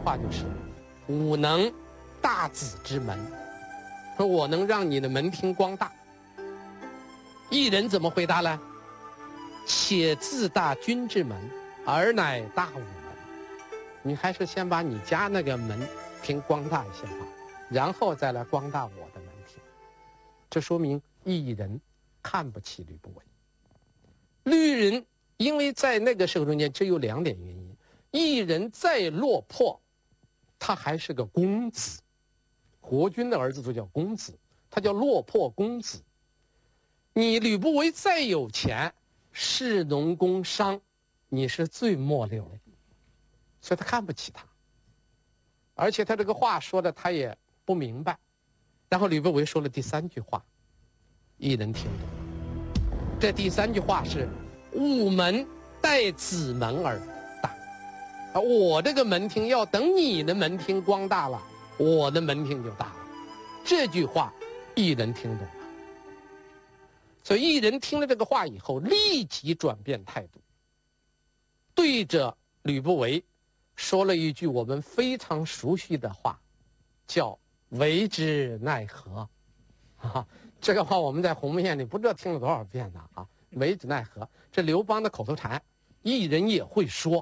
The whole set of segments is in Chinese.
话就是吾能大子之门，说我能让你的门庭光大。异人怎么回答呢？且自大君之门，而乃大吾门。你还是先把你家那个门庭光大一些吧，然后再来光大我的门庭。这说明异人看不起吕不韦。吕人因为在那个时候中间只有2点原因：异人再落魄，他还是个公子，国君的儿子都叫公子，他叫落魄公子。你吕不韦再有钱，士农工商，你是最末流的，所以他看不起他。而且他这个话说的他也不明白。然后吕不韦说了第3句话，异人听懂。这第3句话是吾门待子门而大，我这个门庭要等你的门庭光大了，我的门庭就大了。这句话异人听懂了。所以异人听了这个话以后，立即转变态度，对着吕不韦说了一句我们非常熟悉的话，叫为之奈何。这个话我们在鸿门宴里不知道听了多少遍呢啊！为之奈何，这刘邦的口头禅，异人也会说。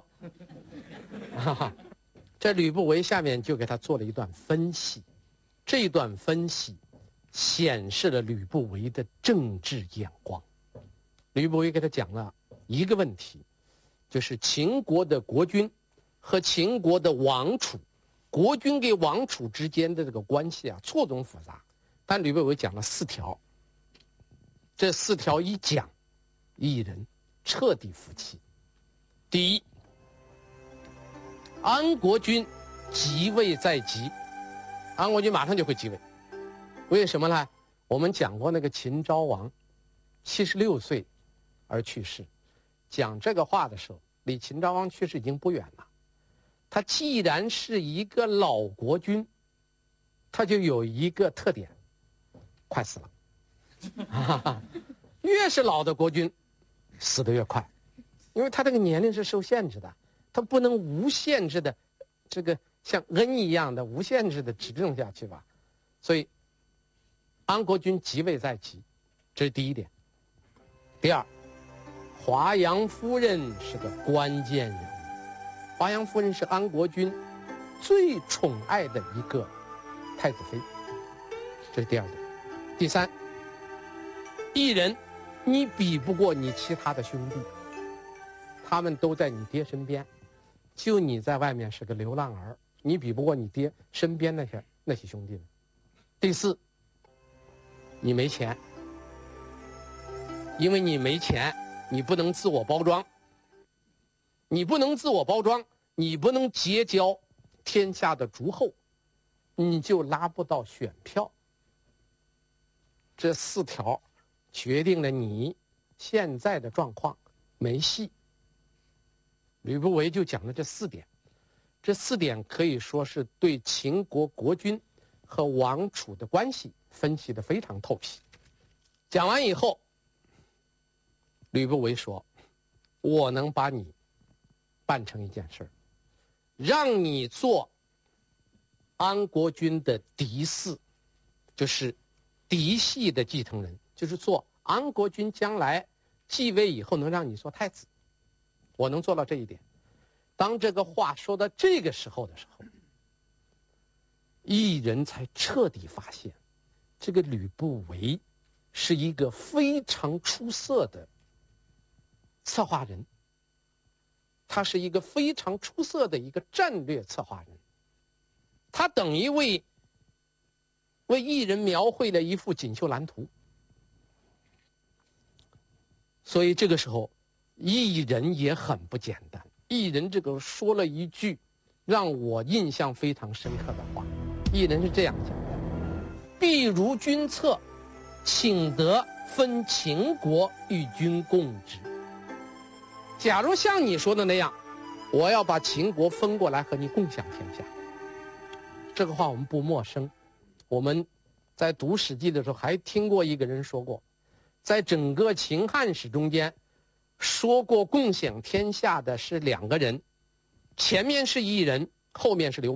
这吕不韦下面就给他做了一段分析，这段分析显示了吕不韦的政治眼光。吕不韦给他讲了一个问题，就是秦国的国君和秦国的王储，国君跟王储之间的这个关系啊，错综复杂。但吕不韦讲了4条，这4条一讲，异人彻底服气。第一，安国君即位在即，安国君马上就会即位。为什么呢？我们讲过那个秦昭王76岁而去世，讲这个话的时候，离秦昭王去世已经不远了。他既然是一个老国君，他就有一个特点，快死了。越是老的国君，死得越快，因为他这个年龄是受限制的，他不能无限制的这个像恩一样的无限制的执政下去吧。所以安国君即位在即，这是第一点。第二，华阳夫人是个关键人物。华阳夫人是安国君最宠爱的一个太子妃，这是第2点。第3，异人你比不过你其他的兄弟，他们都在你爹身边，就你在外面是个流浪儿，你比不过你爹身边那些兄弟们。第4，你没钱，因为你没钱，你不能自我包装，你不能自我包装，你不能结交天下的诸侯，你就拉不到选票。这4条决定了你现在的状况没戏。吕不韦就讲了这4点，这4点可以说是对秦国国君和王储的关系分析得非常透皮。讲完以后，吕不韦说，我能把你办成一件事儿，让你做安国君的嫡嗣，就是嫡系的继承人，就是做安国君将来继位以后能让你做太子，我能做到这一点。当这个话说到这个时候的时候，异人才彻底发现，这个吕不韦是一个非常出色的策划人，他是一个非常出色的一个战略策划人，他等于为异人描绘了一幅锦绣蓝图。所以这个时候异人也很不简单，异人这个说了一句让我印象非常深刻的话。异人是这样讲的，必如君策，请得分秦国与君共之。假如像你说的那样，我要把秦国分过来和你共享天下。这个话我们不陌生，我们在读《史记》的时候还听过一个人说过，在整个秦汉史中间说过共享天下的是2个人，前面是异人，后面是刘邦。